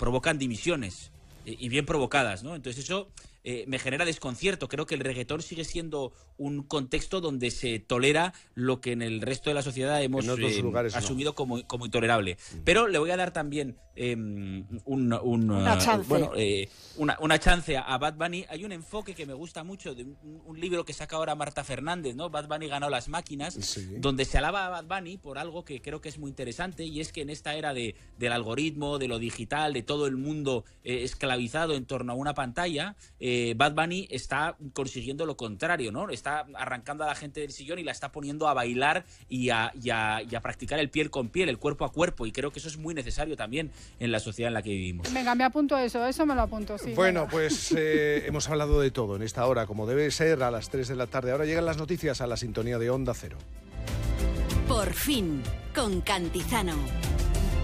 provocan dimisiones, y bien provocadas, ¿no? Entonces eso me genera desconcierto. Creo que el reggaetón sigue siendo un contexto donde se tolera lo que en el resto de la sociedad hemos asumido como intolerable. Pero le voy a dar también una chance a Bad Bunny. Hay un enfoque que me gusta mucho de un libro que saca ahora Marta Fernández, ¿no? Bad Bunny ganó las máquinas, donde se alaba a Bad Bunny por algo que creo que es muy interesante, y es que en esta era del algoritmo, de lo digital, de todo el mundo esclavizado en torno a una pantalla, Bad Bunny está consiguiendo lo contrario, ¿no? Está arrancando a la gente del sillón y la está poniendo a bailar y a practicar el piel con piel, el cuerpo a cuerpo, y creo que eso es muy necesario también en la sociedad en la que vivimos. Venga, me apunto eso me lo apunto, sí. Bueno, pues hemos hablado de todo en esta hora, como debe ser, a las 3 de la tarde. Ahora llegan las noticias a la sintonía de Onda Cero. Por fin, con Cantizano.